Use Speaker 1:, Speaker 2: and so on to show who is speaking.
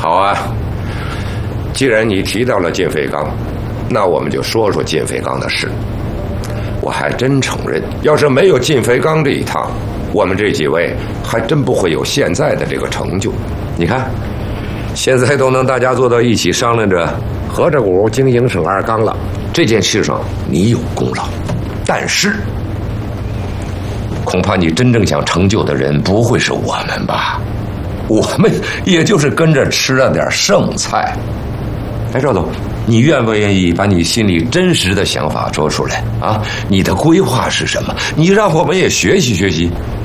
Speaker 1: 好啊，既然你提到了靳飞刚，那我们就说说靳飞刚的事。我还真承认，要是没有靳飞刚这一趟，我们这几位还真不会有现在的这个成就。你看，现在都能大家坐到一起商量着合着股经营省二钢了，这件事上你有功劳，但是恐怕你真正想成就的人不会是我们吧？我们也就是跟着吃了点剩菜。哎，赵总，你愿不愿意把你心里真实的想法说出来啊？你的规划是什么？你让我们也学习学习。